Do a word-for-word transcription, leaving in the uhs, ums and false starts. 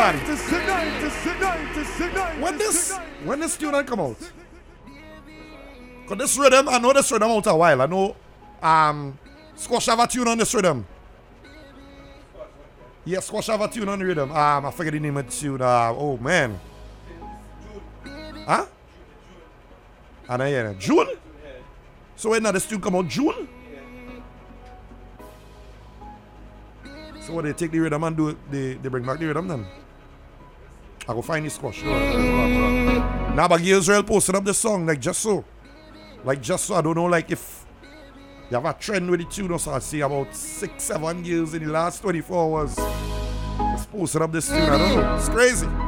everybody. When this, when this tune come out, cause this rhythm, I know this rhythm out a while. I know, um, Squash have a tune on this rhythm. Yeah, Squash have a tune on the rhythm. Um, I forget the name of the tune. Uh, oh man. Huh? I know, yeah. June? So when this tune come out, June? So what, they take the rhythm and do it, they, they bring back the rhythm then? I go find the Squash. Now, but Israel posted up the song, like just so. Like just so, I don't know, like if you have a trend with the tune or so, I see about six, seven years in the last twenty-four hours. Just posted up this tune, I don't know. It's crazy.